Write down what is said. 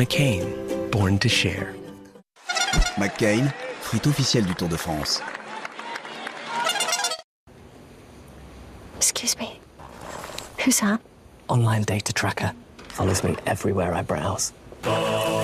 McCain, born to share. McCain, fruit officiel du Tour de France. Excuse me. Who's that? Online data tracker. Follows me everywhere I browse.